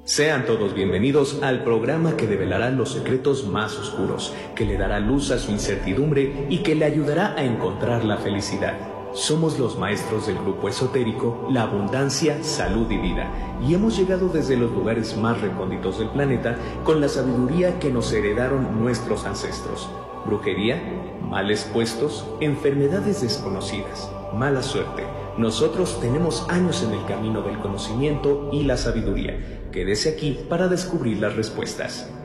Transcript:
Sean todos bienvenidos al programa que develará los secretos más oscuros, que le dará luz a su incertidumbre y que le ayudará a encontrar la felicidad. Somos los maestros del grupo esotérico La Abundancia, Salud y Vida, y hemos llegado desde los lugares más recónditos del planeta con la sabiduría que nos heredaron nuestros ancestros. Brujería, males puestos, enfermedades desconocidas, mala suerte. Nosotros tenemos años en el camino del conocimiento y la sabiduría. Quédese aquí para descubrir las respuestas.